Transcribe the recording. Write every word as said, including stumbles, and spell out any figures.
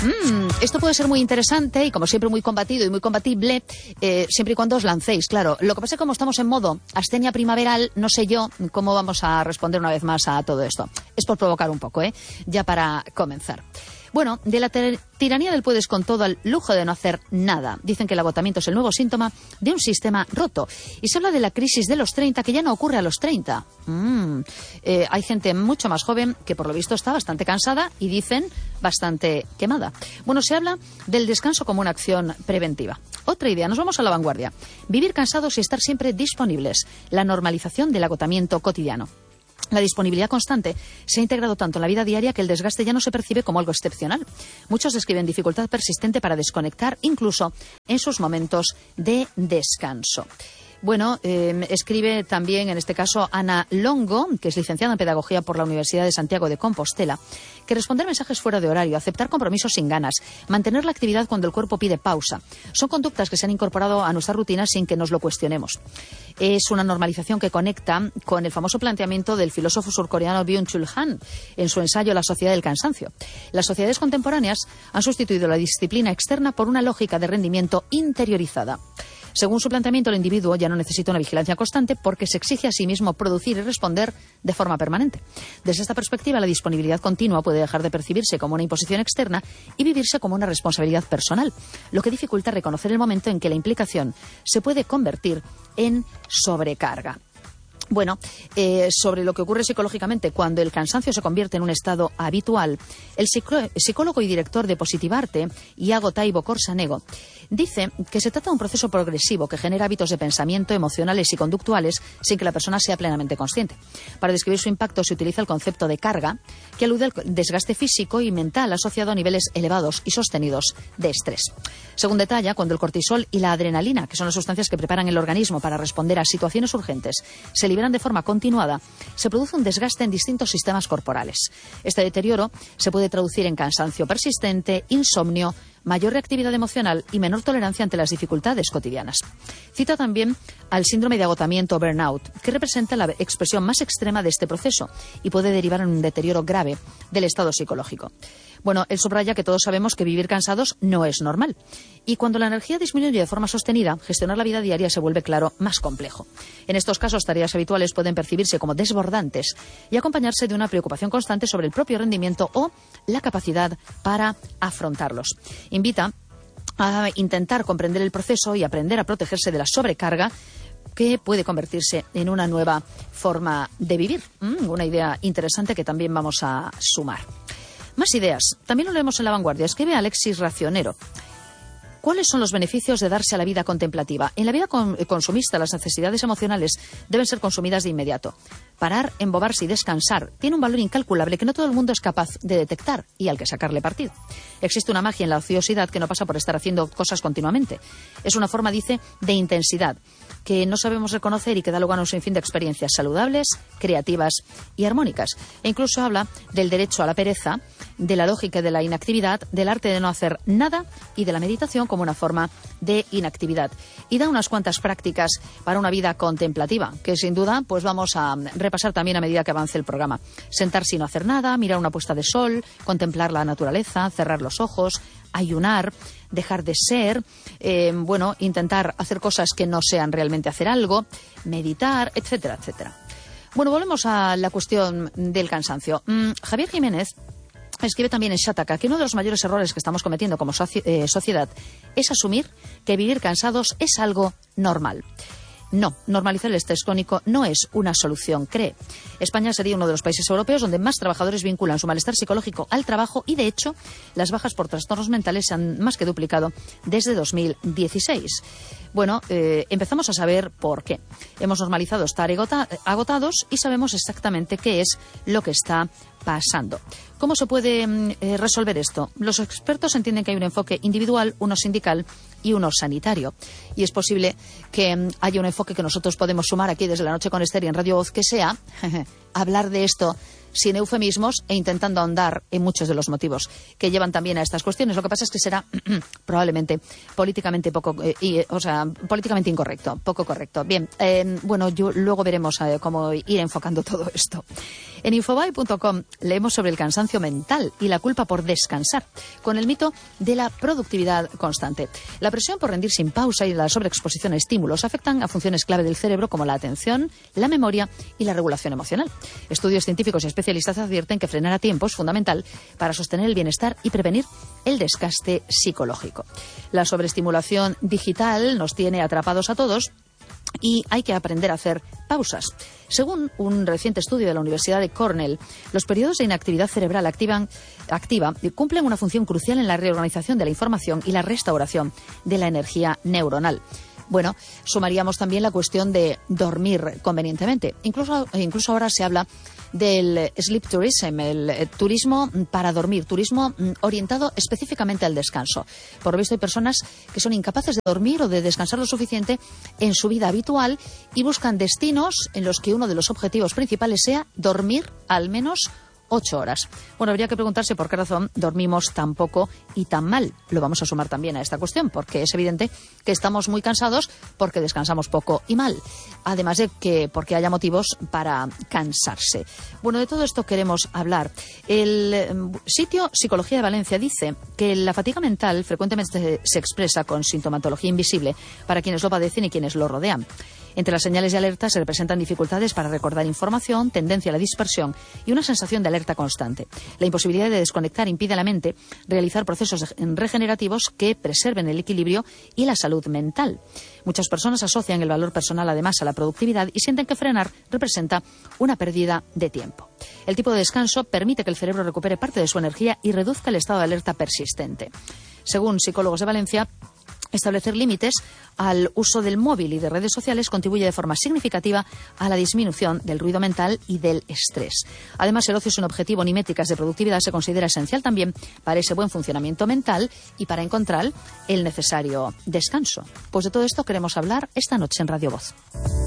Mm, esto puede ser muy interesante y, como siempre, muy combatido y muy combatible, eh, siempre y cuando os lancéis, claro. Lo que pasa es que como estamos en modo astenia primaveral, no sé yo cómo vamos a responder una vez más a todo esto. Es por provocar un poco, ¿eh? Ya para comenzar. Bueno, de la tiranía del puedes con todo al lujo de no hacer nada. Dicen que el agotamiento es el nuevo síntoma de un sistema roto. Y se habla de la crisis de los treinta, que ya no ocurre a los treinta. Mm. Eh, hay gente mucho más joven que por lo visto está bastante cansada y dicen bastante quemada. Bueno, se habla del descanso como una acción preventiva. Otra idea, nos vamos a la vanguardia. Vivir cansados y estar siempre disponibles. La normalización del agotamiento cotidiano. La disponibilidad constante se ha integrado tanto en la vida diaria que el desgaste ya no se percibe como algo excepcional. Muchos describen dificultad persistente para desconectar, incluso en sus momentos de descanso. Bueno, eh, escribe también, en este caso, Ana Longo, que es licenciada en Pedagogía por la Universidad de Santiago de Compostela, que responder mensajes fuera de horario, aceptar compromisos sin ganas, mantener la actividad cuando el cuerpo pide pausa, son conductas que se han incorporado a nuestra rutina sin que nos lo cuestionemos. Es una normalización que conecta con el famoso planteamiento del filósofo surcoreano Byung-Chul Han en su ensayo La sociedad del cansancio. Las sociedades contemporáneas han sustituido la disciplina externa por una lógica de rendimiento interiorizada. Según su planteamiento, el individuo ya no necesita una vigilancia constante porque se exige a sí mismo producir y responder de forma permanente. Desde esta perspectiva, la disponibilidad continua puede dejar de percibirse como una imposición externa y vivirse como una responsabilidad personal, lo que dificulta reconocer el momento en que la implicación se puede convertir en sobrecarga. Bueno, eh, sobre lo que ocurre psicológicamente cuando el cansancio se convierte en un estado habitual, el psicólogo y director de Positivarte, Iago Taibo Corsanego, dice que se trata de un proceso progresivo que genera hábitos de pensamiento, emocionales y conductuales sin que la persona sea plenamente consciente. Para describir su impacto se utiliza el concepto de carga, que alude al desgaste físico y mental asociado a niveles elevados y sostenidos de estrés. Según detalla, cuando el cortisol y la adrenalina, que son las sustancias que preparan el organismo para responder a situaciones urgentes, se liberan de forma continuada, se produce un desgaste en distintos sistemas corporales. Este deterioro se puede traducir en cansancio persistente, insomnio, mayor reactividad emocional y menor tolerancia ante las dificultades cotidianas. Cita también al síndrome de agotamiento burnout, que representa la expresión más extrema de este proceso y puede derivar en un deterioro grave del estado psicológico. Bueno, él subraya que todos sabemos que vivir cansados no es normal. Y cuando la energía disminuye de forma sostenida, gestionar la vida diaria se vuelve, claro, más complejo. En estos casos, tareas habituales pueden percibirse como desbordantes y acompañarse de una preocupación constante sobre el propio rendimiento o la capacidad para afrontarlos. Invita a intentar comprender el proceso y aprender a protegerse de la sobrecarga que puede convertirse en una nueva forma de vivir. Mm, una idea interesante que también vamos a sumar. Más ideas. También lo leemos en La Vanguardia. Escribe Alexis Racionero. ¿Cuáles son los beneficios de darse a la vida contemplativa? En la vida con, consumista, las necesidades emocionales deben ser consumidas de inmediato. Parar, embobarse y descansar tiene un valor incalculable que no todo el mundo es capaz de detectar y al que sacarle partido. Existe una magia en la ociosidad que no pasa por estar haciendo cosas continuamente. Es una forma, dice, de intensidad que no sabemos reconocer y que da lugar a un sinfín de experiencias saludables, creativas y armónicas. E incluso habla del derecho a la pereza, de la lógica de la inactividad, del arte de no hacer nada y de la meditación como una forma de inactividad. Y da unas cuantas prácticas para una vida contemplativa, que sin duda pues vamos a repasar también a medida que avance el programa. Sentarse y no hacer nada, mirar una puesta de sol, contemplar la naturaleza, cerrar los ojos, ayunar, dejar de ser, eh, bueno, intentar hacer cosas que no sean realmente hacer algo, meditar, etcétera, etcétera. Bueno, volvemos a la cuestión del cansancio. Mm, Javier Jiménez escribe también en Shataka que uno de los mayores errores que estamos cometiendo como soci- eh, sociedad es asumir que vivir cansados es algo normal. No, normalizar el estrés crónico no es una solución, cree. España sería uno de los países europeos donde más trabajadores vinculan su malestar psicológico al trabajo y, de hecho, las bajas por trastornos mentales se han más que duplicado desde dos mil dieciséis. Bueno, eh, empezamos a saber por qué. Hemos normalizado estar agota- agotados y sabemos exactamente qué es lo que está pasando. ¿Cómo se puede eh, resolver esto? Los expertos entienden que hay un enfoque individual, uno sindical y uno sanitario. Y es posible que mm, haya un enfoque que nosotros podemos sumar aquí desde la noche con Esther y en Radio Voz, que sea hablar de esto sin eufemismos e intentando ahondar en muchos de los motivos que llevan también a estas cuestiones. Lo que pasa es que será probablemente políticamente poco, eh, y, o sea, políticamente incorrecto, poco correcto. Bien, eh, bueno, yo luego veremos eh, cómo ir enfocando todo esto. En infobae punto com leemos sobre el cansancio mental y la culpa por descansar, con el mito de la productividad constante. La presión por rendir sin pausa y la sobreexposición a estímulos afectan a funciones clave del cerebro como la atención, la memoria y la regulación emocional. Estudios científicos y especialistas advierten que frenar a tiempo es fundamental para sostener el bienestar y prevenir el desgaste psicológico. La sobreestimulación digital nos tiene atrapados a todos y hay que aprender a hacer pausas. Según un reciente estudio de la Universidad de Cornell, los periodos de inactividad cerebral activan, activa cumplen una función crucial en la reorganización de la información y la restauración de la energía neuronal. Bueno, sumaríamos también la cuestión de dormir convenientemente. Incluso, incluso ahora se habla del sleep tourism, el turismo para dormir, turismo orientado específicamente al descanso. Por lo visto hay personas que son incapaces de dormir o de descansar lo suficiente en su vida habitual y buscan destinos en los que uno de los objetivos principales sea dormir al menos ocho horas. Bueno, habría que preguntarse por qué razón dormimos tan poco y tan mal. Lo vamos a sumar también a esta cuestión, porque es evidente que estamos muy cansados porque descansamos poco y mal. Además de que porque haya motivos para cansarse. Bueno, de todo esto queremos hablar. El sitio Psicología de Valencia dice que la fatiga mental frecuentemente se expresa con sintomatología invisible para quienes lo padecen y quienes lo rodean. Entre las señales de alerta se representan dificultades para recordar información, tendencia a la dispersión y una sensación de alerta constante. La imposibilidad de desconectar impide a la mente realizar procesos regenerativos que preserven el equilibrio y la salud mental. Muchas personas asocian el valor personal además a la productividad y sienten que frenar representa una pérdida de tiempo. El tipo de descanso permite que el cerebro recupere parte de su energía y reduzca el estado de alerta persistente. Según psicólogos de Valencia, establecer límites al uso del móvil y de redes sociales contribuye de forma significativa a la disminución del ruido mental y del estrés. Además, el ocio sin objetivo ni métricas de productividad se considera esencial también para ese buen funcionamiento mental y para encontrar el necesario descanso. Pues de todo esto queremos hablar esta noche en Radio Voz.